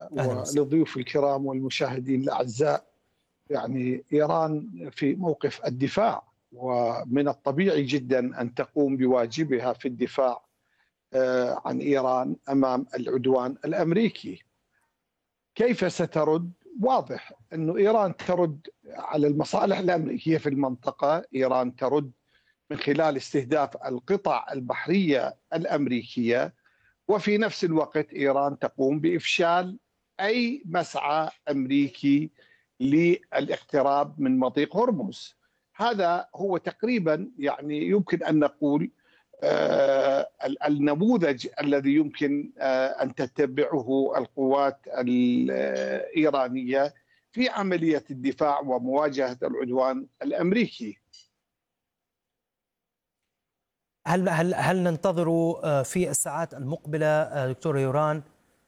ولضيوف الكرام والمشاهدين الأعزاء. يعني إيران في موقف الدفاع، ومن الطبيعي جدا أن تقوم بواجبها في الدفاع عن إيران أمام العدوان الأمريكي. كيف سترد؟ واضح أن إيران ترد على المصالح الأمريكية في المنطقة. إيران ترد من خلال استهداف القطع البحرية الأمريكية، وفي نفس الوقت إيران تقوم بإفشال أي مسعى أمريكي للاقتراب من مضيق هرمز. هذا هو تقريبا يعني يمكن أن نقول النموذج الذي يمكن أن تتبعه القوات الإيرانية في عملية الدفاع ومواجهة العدوان الأمريكي. هل ننتظر في الساعات المقبلة دكتور يوران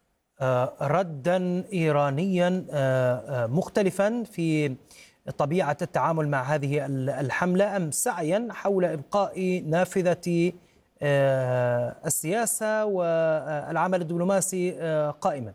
ردا إيرانيا مختلفا في طبيعة التعامل مع هذه الحملة، أم سعيا حول إبقاء نافذة السياسة والعمل الدبلوماسي قائما؟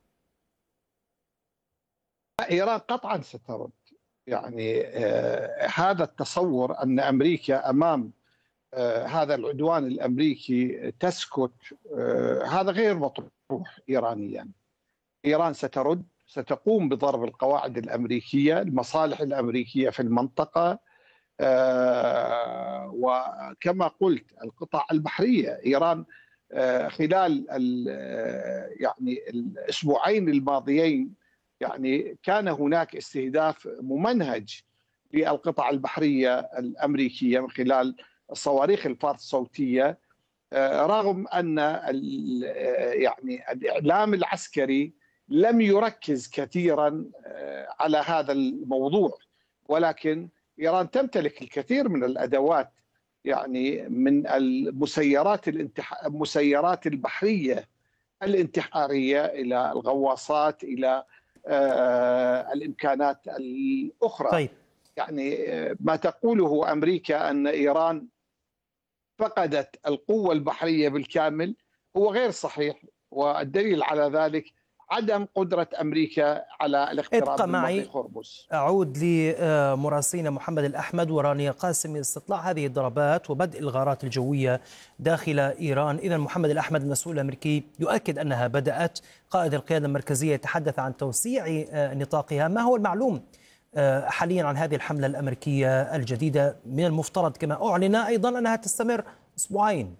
إيران قطعا سترد. يعني هذا التصور أن أمريكا أمام هذا العدوان الأمريكي تسكت، هذا غير مطروح إيرانيا. إيران سترد، ستقوم بضرب القواعد الأمريكية، المصالح الأمريكية في المنطقة، وكما قلت القطع البحرية. إيران خلال يعني الأسبوعين الماضيين يعني كان هناك استهداف ممنهج للقطع البحرية الأمريكية من خلال الصواريخ الفارس الصوتية، رغم أن يعني الإعلام العسكري لم يركز كثيرا على هذا الموضوع، ولكن إيران تمتلك الكثير من الأدوات، يعني من المسيرات البحرية الانتحارية إلى الغواصات إلى الإمكانات الأخرى. طيب. يعني ما تقوله أمريكا أن إيران فقدت القوة البحرية بالكامل هو غير صحيح، والدليل على ذلك عدم قدرة أمريكا على الاقتراب من مضيق هرمز. أعود لمراسلنا محمد الأحمد ورانيا قاسم لاستطلاع هذه الضربات وبدء الغارات الجوية داخل إيران. إذن محمد الأحمد المسؤول الأمريكي يؤكد أنها بدأت، قائد القيادة المركزية يتحدث عن توسيع نطاقها. ما هو المعلوم حاليا عن هذه الحملة الأمريكية الجديدة؟ من المفترض كما أعلن أيضا أنها تستمر أسبوعين.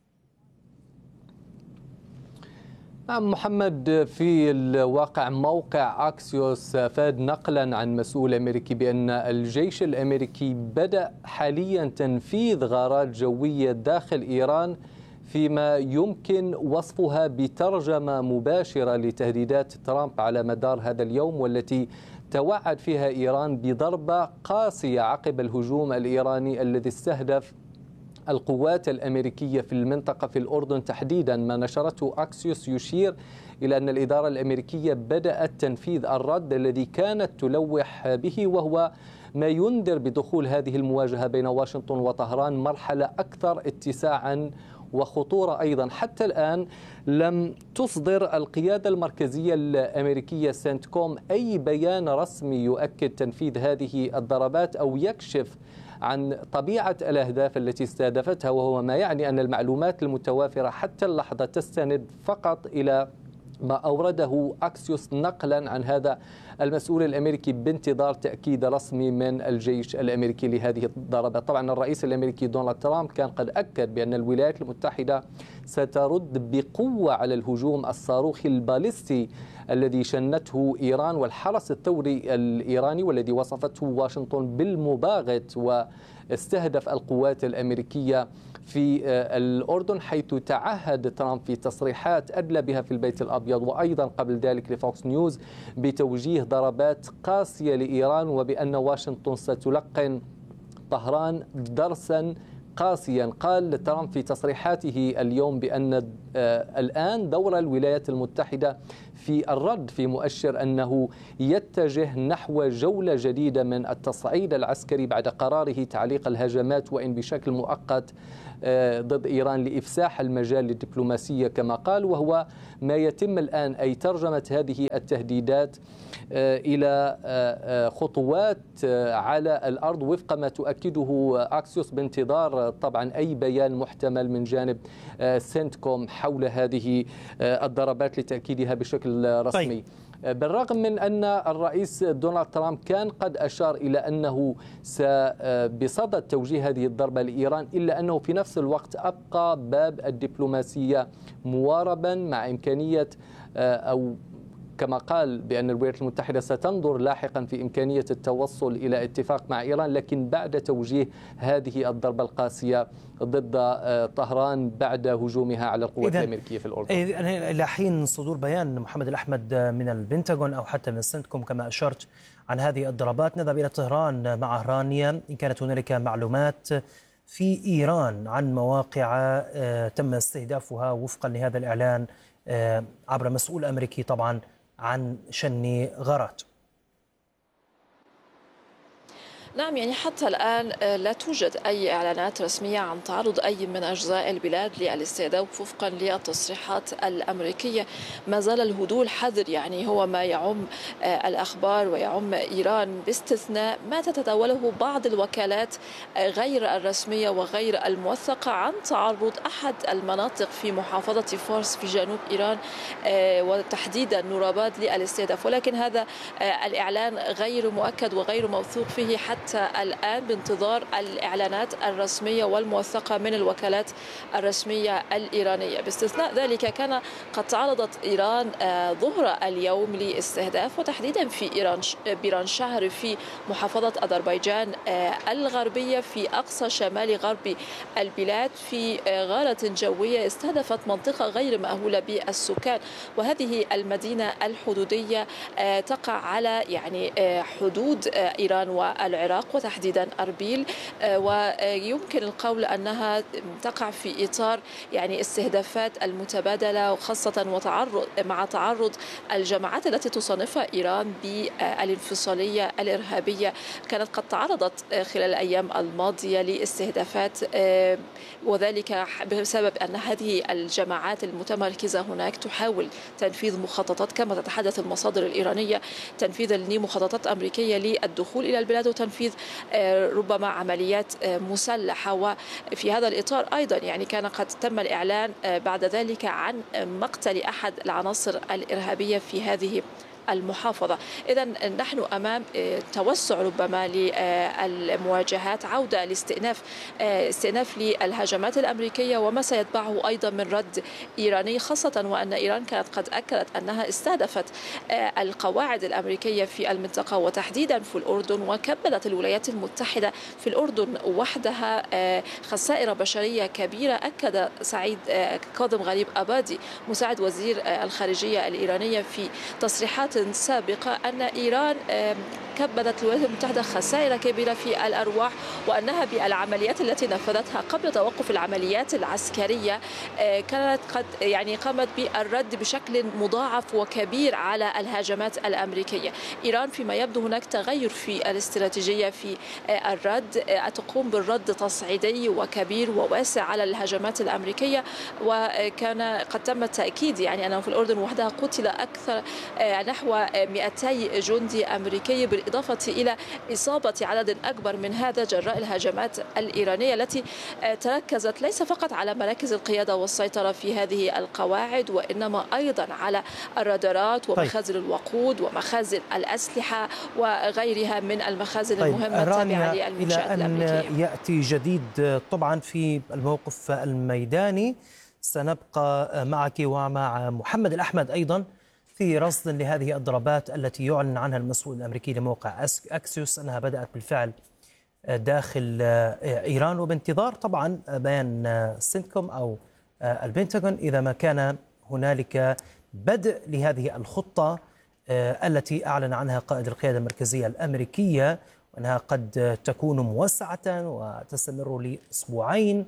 نعم محمد، في الواقع موقع أكسيوس فاد نقلا عن مسؤول أمريكي بأن الجيش الأمريكي بدأ حاليا تنفيذ غارات جوية داخل إيران فيما يمكن وصفها بترجمة مباشرة لتهديدات ترامب على مدار هذا اليوم، والتي توعد فيها إيران بضربة قاسية عقب الهجوم الإيراني الذي استهدف القوات الأمريكية في المنطقة في الأردن تحديدا. ما نشرته أكسيوس يشير إلى أن الإدارة الأمريكية بدأت تنفيذ الرد الذي كانت تلوح به، وهو ما ينذر بدخول هذه المواجهة بين واشنطن وطهران مرحلة أكثر اتساعا وخطورة أيضا. حتى الآن لم تصدر القيادة المركزية الأمريكية سنتكوم أي بيان رسمي يؤكد تنفيذ هذه الضربات أو يكشف عن طبيعة الأهداف التي استهدفتها، وهو ما يعني أن المعلومات المتوافرة حتى اللحظة تستند فقط إلى ما أورده أكسيوس نقلا عن هذا المسؤول الأمريكي بانتظار تأكيد رسمي من الجيش الأمريكي لهذه الضربات. طبعا الرئيس الأمريكي دونالد ترامب كان قد أكد بأن الولايات المتحدة سترد بقوة على الهجوم الصاروخي الباليستي الذي شنته إيران والحرس الثوري الإيراني، والذي وصفته واشنطن بالمباغت، واستهدف القوات الأمريكية في الأردن، حيث تعهد ترامب في تصريحات أدلى بها في البيت الأبيض وأيضا قبل ذلك لفوكس نيوز بتوجيه ضربات قاسية لإيران، وبأن واشنطن ستلقن طهران درسا قاسيا. قال ترامب في تصريحاته اليوم بأن الآن دور الولايات المتحدة في الرد في مؤشر أنه يتجه نحو جولة جديدة من التصعيد العسكري بعد قراره تعليق الهجمات وإن بشكل مؤقت ضد إيران لإفساح المجال للدبلوماسية كما قال، وهو ما يتم الآن، أي ترجمة هذه التهديدات إلى خطوات على الأرض وفق ما تؤكده أكسيوس، بانتظار طبعا أي بيان محتمل من جانب سنتكوم حول هذه الضربات لتأكيدها بشكل رسمي. طيب. بالرغم من أن الرئيس دونالد ترامب كان قد أشار إلى أنه بصدد توجيه هذه الضربة لإيران، إلا أنه في نفس الوقت أبقى باب الدبلوماسية مواربا مع إمكانية أو كما قال بأن الولايات المتحدة ستنظر لاحقا في إمكانية التوصل إلى اتفاق مع إيران، لكن بعد توجيه هذه الضربة القاسية ضد طهران بعد هجومها على القوات الأمريكية في الأردن. إلى حين صدور بيان محمد الأحمد من البنتاغون أو حتى من سنتكوم كما أشرت عن هذه الضربات، نذهب إلى طهران مع رانيا. إن كانت هنالك معلومات في إيران عن مواقع تم استهدافها وفقا لهذا الإعلان عبر مسؤول أمريكي طبعا عن شن غارات؟ نعم، يعني حتى الآن لا توجد أي إعلانات رسمية عن تعرض أي من أجزاء البلاد للاستهداف وفقا للتصريحات الأمريكية. ما زال الهدوء الحذر يعني هو ما يعم الأخبار ويعم إيران، باستثناء ما تتداوله بعض الوكالات غير الرسمية وغير الموثقة عن تعرض أحد المناطق في محافظة فارس في جنوب إيران وتحديدا نوراباد للاستهداف، ولكن هذا الإعلان غير مؤكد وغير موثوق فيه حتى الآن، بانتظار الإعلانات الرسمية والموثقة من الوكالات الرسمية الإيرانية. باستثناء ذلك كان قد تعرضت إيران ظهر اليوم لاستهداف، وتحديدا في بيران شهر في محافظة أذربيجان الغربية في أقصى شمال غرب البلاد، في غارة جوية استهدفت منطقة غير مأهولة بالسكان، وهذه المدينة الحدودية تقع على يعني حدود إيران والعراق وتحديدا أربيل، ويمكن القول أنها تقع في إطار يعني استهدافات المتبادلة، وخاصة مع تعرض الجماعات التي تصنفها إيران بالانفصالية الإرهابية. كانت قد تعرضت خلال الأيام الماضية لاستهدافات، وذلك بسبب أن هذه الجماعات المتمركزة هناك تحاول تنفيذ مخططات كما تتحدث المصادر الإيرانية، تنفيذا لمخططات أمريكية للدخول إلى البلاد وتنفيذ ربما عمليات مسلحة. وفي هذا الإطار أيضا يعني كان قد تم الإعلان بعد ذلك عن مقتل أحد العناصر الإرهابية في هذه المحافظة. إذا نحن أمام توسع ربما للمواجهات، عودة استئناف للهجمات الأمريكية وما سيتبعه أيضا من رد إيراني، خاصة وأن إيران كانت قد أكدت أنها استهدفت القواعد الأمريكية في المنطقة وتحديدا في الأردن، وكبدت الولايات المتحدة في الأردن وحدها خسائر بشرية كبيرة. أكد سعيد كاظم غريب أبادي مساعد وزير الخارجية الإيرانية في تصريحات سابقة أن إيران كبدت الولايات المتحدة خسائر كبيرة في الأرواح، وأنها بالعمليات التي نفذتها قبل توقف العمليات العسكرية كانت قد يعني قامت بالرد بشكل مضاعف وكبير على الهجمات الأمريكية. إيران فيما يبدو هناك تغير في الاستراتيجية في الرد، تقوم بالرد تصعيدي وكبير وواسع على الهجمات الأمريكية، وكان قد تم التأكيد يعني أنه في الأردن وحدها قتل أكثر نحو 200 جندي أمريكي، بالإضافة إلى إصابة عدد أكبر من هذا جراء الهجمات الإيرانية التي تركزت ليس فقط على مراكز القيادة والسيطرة في هذه القواعد، وإنما أيضا على الرادارات ومخازن الوقود ومخازن الأسلحة وغيرها من المخازن المهمة التابعة للمنشآت الأمريكية. إلى أن يأتي جديد طبعا في الموقف الميداني، سنبقى معك ومع محمد الأحمد أيضا في رصد لهذه الضربات التي يعلن عنها المسؤول الأمريكي لموقع أكسيوس أنها بدأت بالفعل داخل إيران، وبانتظار طبعا بيان سنتكوم أو البنتاغون إذا ما كان هنالك بدء لهذه الخطة التي أعلن عنها قائد القيادة المركزية الأمريكية، وأنها قد تكون موسعة وتستمر لأسبوعين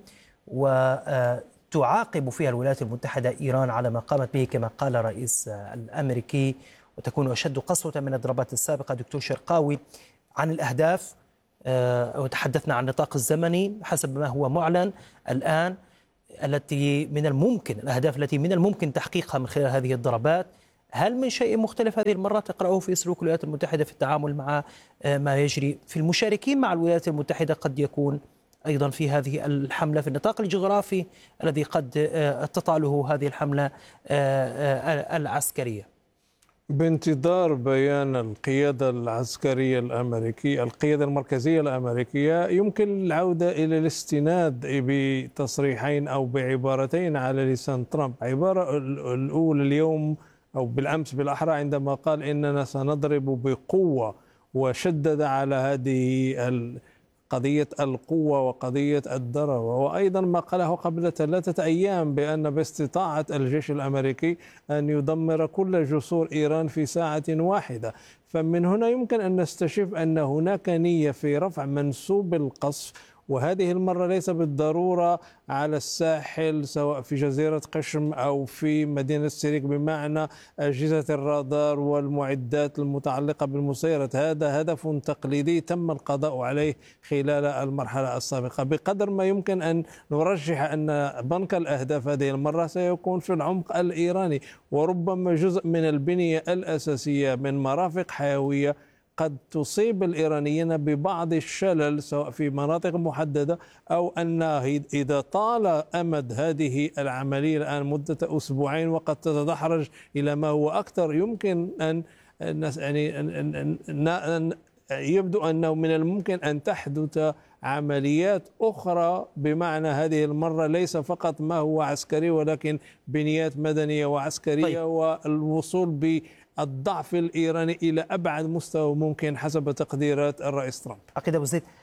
وتعاقب فيها الولايات المتحدة إيران على ما قامت به كما قال الرئيس الأمريكي، وتكون أشد قسوة من الضربات السابقة. دكتور شرقاوي، عن الأهداف وتحدثنا عن النطاق الزمني حسب ما هو معلن الآن، التي من الممكن الأهداف التي من الممكن تحقيقها من خلال هذه الضربات. هل من شيء مختلف هذه المرة تقرأه في سلوك الولايات المتحدة في التعامل مع ما يجري في المشاركين مع الولايات المتحدة قد يكون أيضا في هذه الحملة في النطاق الجغرافي الذي قد تطاله هذه الحملة العسكرية؟ بانتظار بيان القيادة العسكرية الأمريكية، القيادة المركزية الأمريكية، يمكن العودة إلى الاستناد بتصريحين أو بعبارتين على لسان ترامب. عبارة الأولى اليوم أو بالأمس بالأحرى عندما قال إننا سنضرب بقوة، وشدد على هذه قضية القوة وقضية الضرر. وأيضا ما قاله قبل 3 أيام بأن باستطاعة الجيش الأمريكي أن يدمر كل جسور إيران في ساعة واحدة. فمن هنا يمكن أن نستشف أن هناك نية في رفع منسوب القصف، وهذه المرة ليس بالضرورة على الساحل سواء في جزيرة قشم أو في مدينة سيريك بمعنى أجهزة الرادار والمعدات المتعلقة بالمسيرات. هذا هدف تقليدي تم القضاء عليه خلال المرحلة السابقة. بقدر ما يمكن أن نرجح أن بنك الأهداف هذه المرة سيكون في العمق الإيراني، وربما جزء من البنية الأساسية من مرافق حيوية قد تصيب الإيرانيين ببعض الشلل سواء في مناطق محددة، أو أن إذا طال أمد هذه العملية الآن مدة 2 أسبوعين وقد تتدحرج إلى ما هو أكثر، يمكن أن يبدو أنه من الممكن أن تحدث عمليات أخرى، بمعنى هذه المرة ليس فقط ما هو عسكري ولكن بنيات مدنية وعسكرية. طيب. والوصول بالضعف الإيراني إلى أبعد مستوى ممكن حسب تقديرات الرئيس ترامب. عقيد أبو زيد،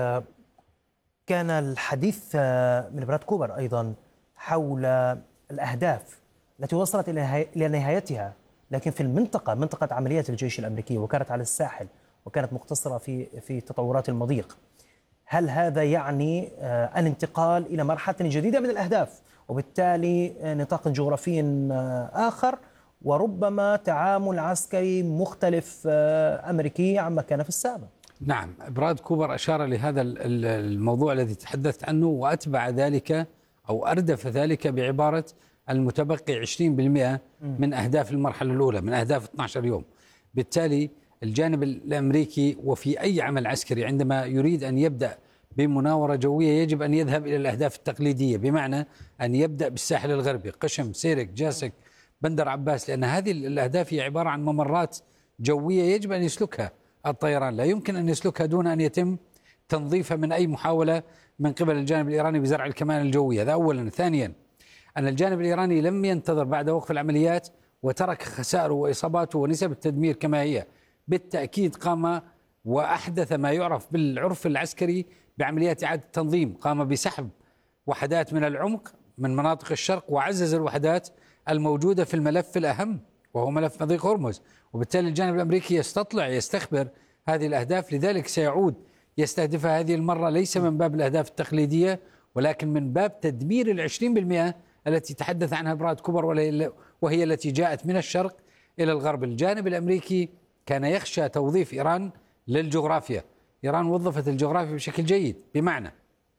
كان الحديث من براد كوبر أيضا حول الأهداف التي وصلت إلى نهايتها، لكن في منطقة عمليات الجيش الأمريكي، وكانت على الساحل وكانت مقتصرة في تطورات المضيق. هل هذا يعني الانتقال إلى مرحلة جديدة من الأهداف وبالتالي نطاق جغرافي آخر وربما تعامل عسكري مختلف أمريكي عما كان في السابق؟ نعم، براد كوبر أشار لهذا الموضوع الذي تحدثت عنه، وأتبع ذلك أو أردف ذلك بعبارة المتبقي 20% من أهداف المرحلة الأولى من أهداف 12 يوم. بالتالي الجانب الأمريكي وفي أي عمل عسكري عندما يريد أن يبدأ بمناورة جوية يجب أن يذهب إلى الأهداف التقليدية، بمعنى أن يبدأ بالساحل الغربي، قشم، سيرك، جاسك، بندر عباس، لأن هذه الأهداف هي عبارة عن ممرات جوية يجب أن يسلكها الطيران، لا يمكن أن يسلكها دون أن يتم تنظيفها من أي محاولة من قبل الجانب الإيراني بزرع الكمائن الجوية. هذا أولا. ثانيا، أن الجانب الإيراني لم ينتظر بعد وقف العمليات وترك خسائره وإصاباته ونسب التدمير كما هي، بالتأكيد قام وأحدث ما يعرف بالعرف العسكري بعمليات إعادة تنظيم، قام بسحب وحدات من العمق من مناطق الشرق وعزز الوحدات الموجودة في الملف الأهم وهو ملف مضيق هرمز، وبالتالي الجانب الأمريكي يستخبر هذه الأهداف، لذلك سيعود يستهدفها هذه المرة ليس من باب الأهداف التقليدية ولكن من باب تدمير 20% التي تحدث عنها براد كوبر، وهي التي جاءت من الشرق إلى الغرب. الجانب الأمريكي كان يخشى توظيف إيران للجغرافيا. إيران وظفت الجغرافيا بشكل جيد، بمعنى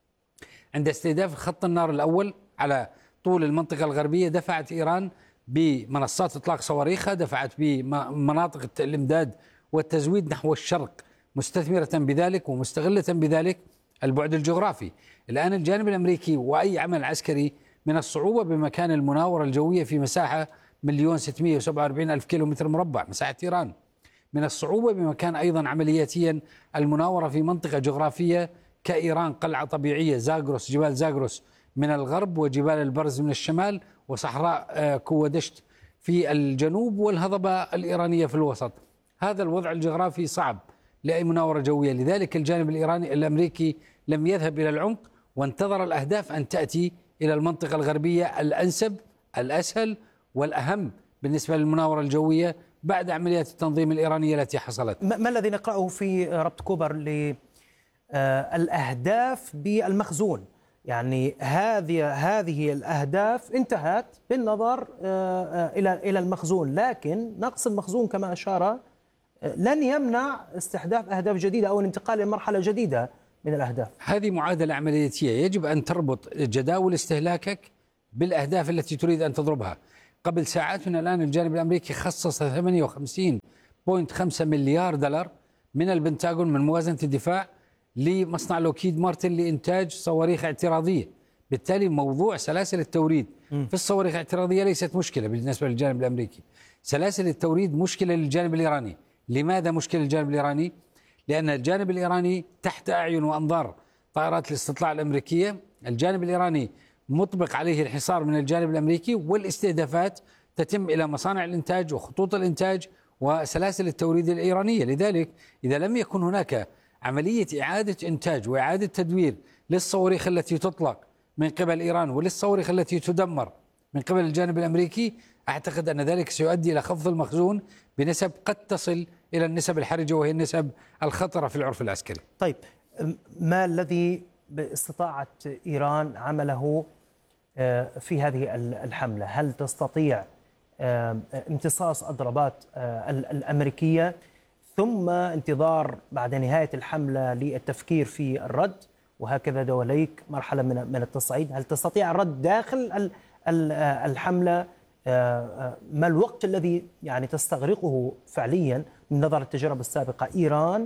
عند استهداف خط النار الأول على طول المنطقة الغربية دفعت إيران بمنصات إطلاق صواريخها، دفعت بمناطق الإمداد والتزويد نحو الشرق، مستثمرة بذلك ومستغلة بذلك البعد الجغرافي. الآن الجانب الأمريكي وأي عمل عسكري من الصعوبة بمكان المناورة الجوية في مساحة 1,647,000 كيلومتر مربع مساحة إيران، من الصعوبة بمكان أيضا عملياتيا المناورة في منطقة جغرافية كإيران، قلعة طبيعية زاغروس، جبال زاغروس من الغرب وجبال البرز من الشمال وصحراء كودشت في الجنوب والهضبة الإيرانية في الوسط. هذا الوضع الجغرافي صعب لأي مناورة جوية، لذلك الجانب الأمريكي لم يذهب إلى العمق وانتظر الأهداف أن تأتي إلى المنطقة الغربية الأنسب الأسهل والأهم بالنسبة للمناورة الجوية بعد عمليات التنظيم الإيرانية التي حصلت. ما الذي نقرأه في ربط كوبر للأهداف بالمخزون؟ يعني هذه الأهداف انتهت بالنظر إلى المخزون، لكن نقص المخزون كما أشار لن يمنع استحداث أهداف جديدة أو الانتقال لمرحلة جديدة من الأهداف. هذه معادلة عملياتية، يجب أن تربط جداول استهلاكك بالأهداف التي تريد أن تضربها. قبل ساعات من الآن الجانب الأمريكي خصص 58.5 مليار دولار من البنتاغون من موازنة الدفاع لمصنع لوكيد مارتن لإنتاج صواريخ اعتراضية. بالتالي موضوع سلاسل التوريد في الصواريخ الاعتراضية ليست مشكلة بالنسبة للجانب الأمريكي. سلاسل التوريد مشكلة للجانب الإيراني. لماذا مشكلة للجانب الإيراني؟ لأن الجانب الإيراني تحت أعين وأنظار طائرات الاستطلاع الأمريكية. الجانب الإيراني مطبق عليه الحصار من الجانب الأمريكي، والاستهدافات تتم إلى مصانع الإنتاج وخطوط الإنتاج وسلاسل التوريد الإيرانية. لذلك إذا لم يكن هناك عملية إعادة إنتاج وإعادة تدوير للصواريخ التي تطلق من قبل إيران وللصواريخ التي تدمر من قبل الجانب الأمريكي، أعتقد أن ذلك سيؤدي إلى خفض المخزون بنسب قد تصل إلى النسب الحرجة، وهي النسب الخطرة في العرف العسكري. طيب، ما الذي باستطاعة إيران عمله في هذه الحملة؟ هل تستطيع امتصاص الضربات الأمريكية ثم انتظار بعد نهاية الحملة للتفكير في الرد، وهكذا دواليك مرحلة من التصعيد؟ هل تستطيع الرد داخل الحملة؟ ما الوقت الذي يعني تستغرقه فعليا من نظر التجارب السابقة إيران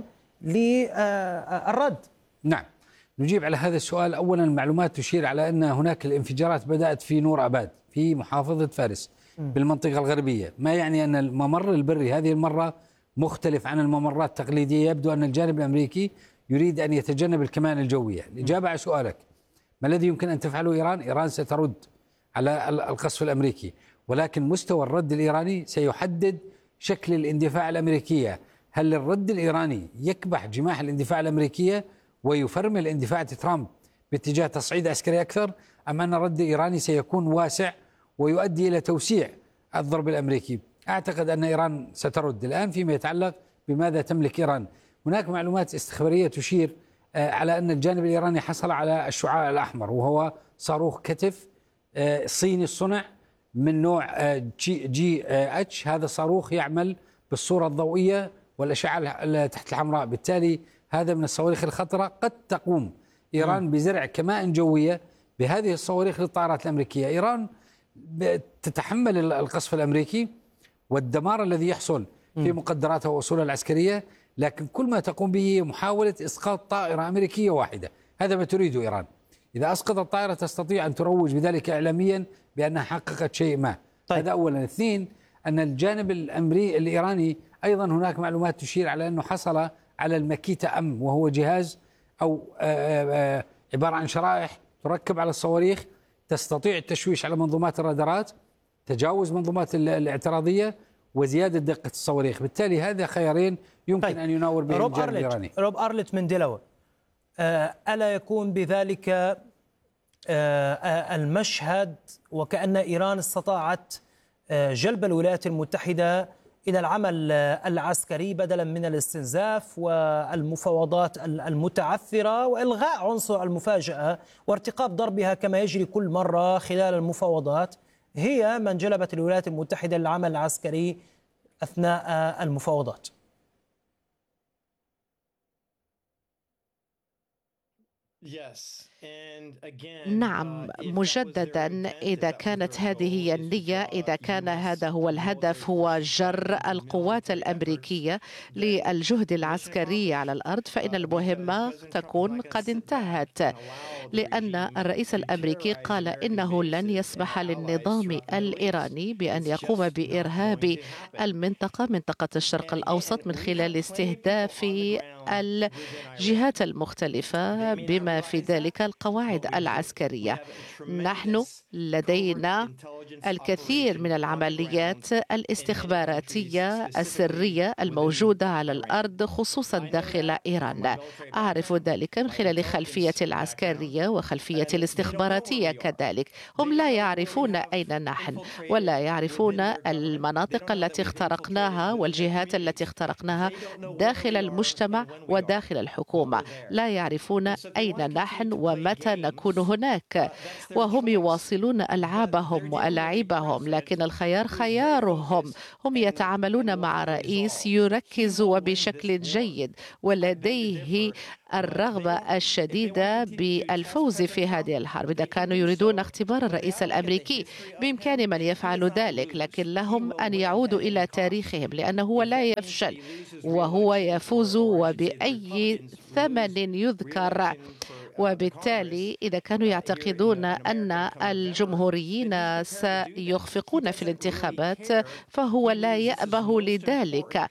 للرد؟ نعم، نجيب على هذا السؤال. أولا المعلومات تشير على أن هناك الانفجارات بدأت في نور أباد في محافظة فارس بالمنطقة الغربية، ما يعني أن الممر البري هذه المرة مختلف عن الممرات التقليدية. يبدو أن الجانب الأمريكي يريد أن يتجنب الكمائن الجوية. الإجابة على سؤالك ما الذي يمكن أن تفعله إيران؟ إيران سترد على القصف الأمريكي، ولكن مستوى الرد الإيراني سيحدد شكل الاندفاع الأمريكية. هل الرد الإيراني يكبح جماح الاندفاع الأمريكية ويفرمل اندفاع ترامب باتجاه تصعيد عسكري أكثر، أم أن الرد الإيراني سيكون واسع ويؤدي إلى توسيع الضرب الأمريكي؟ أعتقد أن إيران سترد. الآن فيما يتعلق بماذا تملك إيران، هناك معلومات استخبارية تشير على أن الجانب الإيراني حصل على الشعاع الأحمر، وهو صاروخ كتف صيني الصنع من نوع جي اتش. هذا الصاروخ يعمل بالصورة الضوئية والأشعة تحت الحمراء. بالتالي هذا من الصواريخ الخطرة. قد تقوم إيران بزرع كمائن جوية بهذه الصواريخ للطائرات الأمريكية. إيران تتحمل القصف الأمريكي والدمار الذي يحصل في مقدراتها وأصولها العسكرية، لكن كل ما تقوم به محاولة إسقاط طائرة أمريكية واحدة. هذا ما تريده إيران. إذا أسقطت الطائرة تستطيع أن تروج بذلك إعلاميا بأنها حققت شيء ما. طيب. هذا أولا. اثنين، أن الجانب الإيراني أيضا هناك معلومات تشير على أنه حصل على المكيتا أم، وهو جهاز أو عبارة عن شرائح تركب على الصواريخ تستطيع التشويش على منظومات الرادارات، تجاوز منظومات الاعتراضية، وزيادة دقة الصواريخ. بالتالي هذا خيارين يمكن أن يناور بهم الجانب الإيراني. روب أرلت من ديلاور، ألا يكون بذلك المشهد وكأن إيران استطاعت جلب الولايات المتحدة إلى العمل العسكري بدلا من الاستنزاف والمفاوضات المتعثرة وإلغاء عنصر المفاجأة وارتقاب ضربها كما يجري كل مرة خلال المفاوضات، هي من جلبت الولايات المتحدة للعمل العسكري أثناء المفاوضات؟ نعم، مجددا، إذا كانت هذه هي النية، إذا كان هذا هو الهدف، هو جر القوات الأمريكية للجهد العسكري على الأرض، فإن المهمة تكون قد انتهت، لأن الرئيس الأمريكي قال إنه لن يسمح للنظام الإيراني بأن يقوم بإرهاب منطقة الشرق الأوسط من خلال استهداف الجهات المختلفة بما في ذلك القواعد العسكرية. نحن لدينا الكثير من العمليات الاستخباراتية السرية الموجودة على الأرض، خصوصا داخل إيران. أعرف ذلك من خلال خلفيتي العسكرية وخلفية الاستخباراتية كذلك. هم لا يعرفون أين نحن، ولا يعرفون المناطق التي اخترقناها والجهات التي اخترقناها داخل المجتمع وداخل الحكومة. لا يعرفون أين نحن ومتى نكون هناك، وهم يواصلون ألعابهم وألاعيبهم، لكن الخيار خيارهم. هم يتعاملون مع رئيس يركز وبشكل جيد ولديه الرغبة الشديدة بالفوز في هذه الحرب. إذا كانوا يريدون اختبار الرئيس الأمريكي بإمكان من يفعل ذلك، لكن لهم أن يعودوا إلى تاريخهم، لأنه هو لا يفشل وهو يفوز وبأي ثمن يذكر. وبالتالي إذا كانوا يعتقدون أن الجمهوريين سيخفقون في الانتخابات فهو لا يأبه لذلك،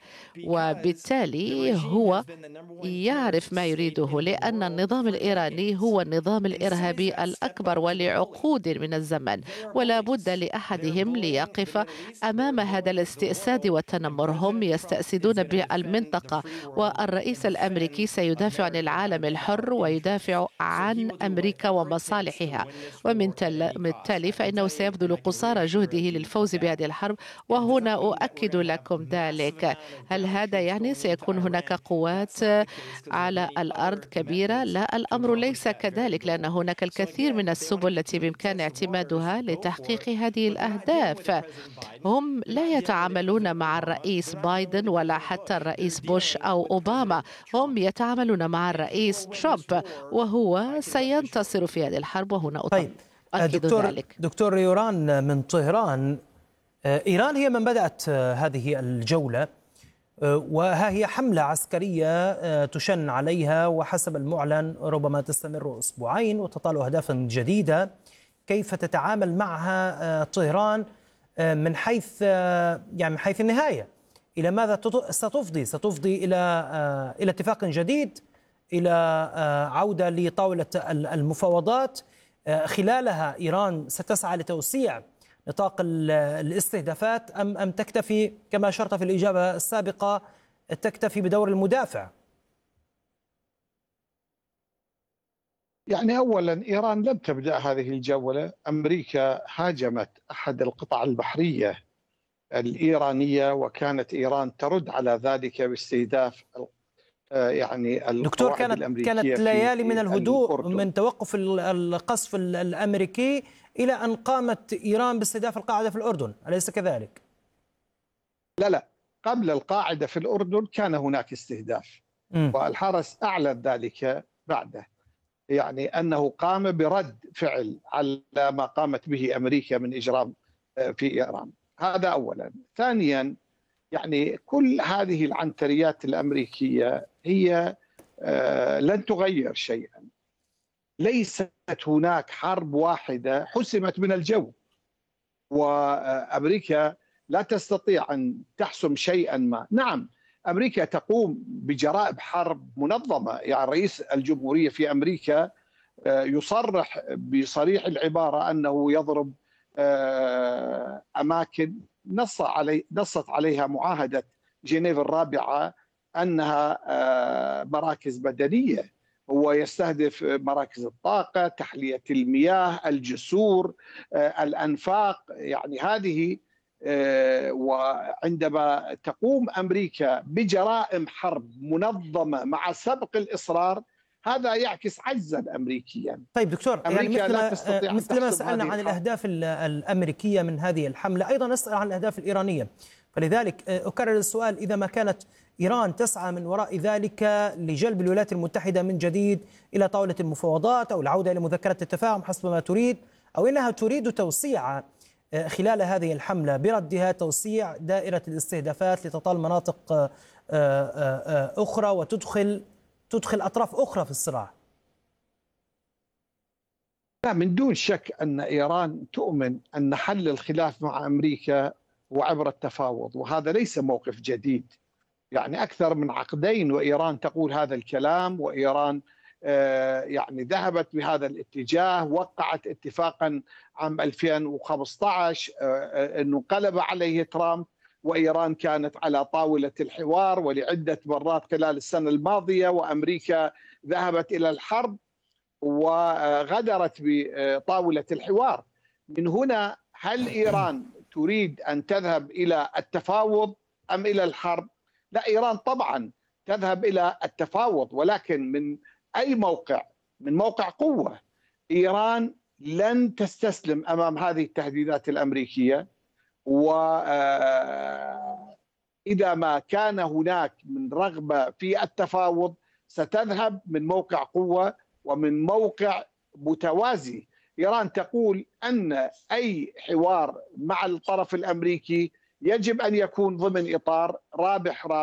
وبالتالي هو يعرف ما يريده، لأن النظام الإيراني هو النظام الإرهابي الأكبر ولعقود من الزمن، ولا بد لأحدهم ليقف أمام هذا الاستئساد والتنمر. هم يستأسدون بالمنطقة، والرئيس الأمريكي سيدافع عن العالم الحر ويدافع عن أمريكا ومصالحها، ومن بالتالي فإنه سيبذل قصارى جهده للفوز بهذه الحرب، وهنا أؤكد لكم ذلك. هل هذا يعني سيكون هناك قوات على الأرض كبيرة؟ لا، الأمر ليس كذلك، لأن هناك الكثير من السبل التي بإمكان اعتمادها لتحقيق هذه الأهداف. هم لا يتعاملون مع الرئيس بايدن ولا حتى الرئيس بوش أو أوباما، هم يتعاملون مع الرئيس ترامب، وهو سينتصر في هذه الحرب، وهنا أؤكد ذلك. دكتور يوران من طهران، إيران هي من بدأت هذه الجولة، وها هي حملة عسكرية تشن عليها، وحسب المعلن ربما تستمر أسبوعين وتطال أهدافا جديدة. كيف تتعامل معها طهران من حيث من حيث النهاية؟ إلى ماذا ستفضي إلى اتفاق جديد، إلى عودة لطاولة المفاوضات؟ خلالها إيران ستسعى لتوسيع نطاق الاستهدافات أم تكتفي كما أشرت في الإجابة السابقة، تكتفي بدور المدافع؟ يعني أولا إيران لم تبدأ هذه الجولة. أمريكا هاجمت أحد القطع البحرية الإيرانية، وكانت إيران ترد على ذلك باستهداف دكتور، كانت ليالي من الهدوء الأردن. من توقف القصف الأمريكي إلى أن قامت إيران باستهداف القاعدة في الأردن، أليس كذلك؟ لا، قبل القاعدة في الأردن كان هناك استهداف، والحرس أعلن ذلك بعده، يعني أنه قام برد فعل على ما قامت به أمريكا من إجرام في إيران. هذا أولا. ثانيا، يعني كل هذه العنتريات الأمريكية هي لن تغير شيئا. ليست هناك حرب واحدة حسمت من الجو، وأمريكا لا تستطيع أن تحسم شيئا ما. نعم، أمريكا تقوم بجرائم حرب منظمة، يعني رئيس الجمهورية في أمريكا يصرح بصريح العبارة أنه يضرب أماكن نصت عليها معاهدة جنيف الرابعة أنها مراكز مدنية. هو يستهدف مراكز الطاقة، تحلية المياه، الجسور، الأنفاق، يعني هذه. وعندما تقوم أمريكا بجرائم حرب منظمة مع سبق الإصرار، هذا يعكس عجزا أمريكيا. طيب دكتور، يعني مثل ما سألنا عن الأهداف الأمريكية من هذه الحملة، أيضا نسأل عن الأهداف الإيرانية. فلذلك أكرر السؤال: إذا ما كانت إيران تسعى من وراء ذلك لجلب الولايات المتحدة من جديد إلى طاولة المفاوضات أو العودة إلى مذكرة التفاهم حسب ما تريد، أو إنها تريد توسيع خلال هذه الحملة بردها توسيع دائرة الاستهدافات لتطال مناطق أخرى وتدخل أطراف أخرى في الصراع؟ لا، من دون شك أن إيران تؤمن أن حل الخلاف مع أمريكا هو عبر التفاوض، وهذا ليس موقف جديد. يعني أكثر من عقدين وإيران تقول هذا الكلام، وإيران يعني ذهبت بهذا الاتجاه، وقعت اتفاقا عام 2015 أنه انقلب عليه ترامب، وإيران كانت على طاولة الحوار ولعدة مرات خلال السنة الماضية، وأمريكا ذهبت إلى الحرب وغدرت بطاولة الحوار. من هنا هل إيران تريد أن تذهب إلى التفاوض أم إلى الحرب؟ لا، إيران طبعا تذهب إلى التفاوض، ولكن من أي موقع من موقع قوة. إيران لن تستسلم أمام هذه التهديدات الأمريكية، وإذا ما كان هناك من رغبة في التفاوض ستذهب من موقع قوة ومن موقع متوازي. إيران تقول أن أي حوار مع الطرف الأمريكي يجب أن يكون ضمن إطار رابح